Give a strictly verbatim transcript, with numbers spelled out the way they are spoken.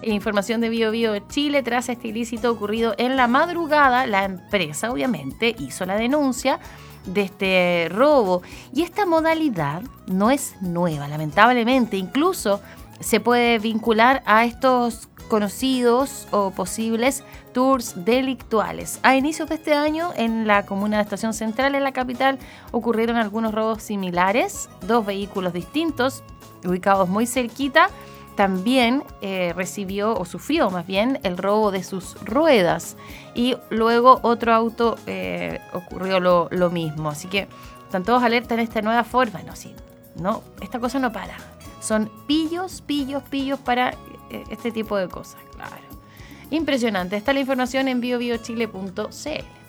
Información de Bio Bio Chile. Tras este ilícito ocurrido en la madrugada, la empresa obviamente hizo la denuncia de este robo. Y esta modalidad no es nueva, lamentablemente. Incluso se puede vincular a estos conocidos o posibles tours delictuales. A inicios de este año, en la comuna de Estación Central, en la capital, ocurrieron algunos robos similares. Dos vehículos distintos, ubicados muy cerquita, también eh, recibió o sufrió más bien el robo de sus ruedas. Y luego otro auto eh, ocurrió lo, lo mismo. Así que están todos alerta en esta nueva forma. No, sí, no, esta cosa no para. Son pillos, pillos, pillos para eh, este tipo de cosas, claro. Impresionante. Está la información en bio bio chile punto c l.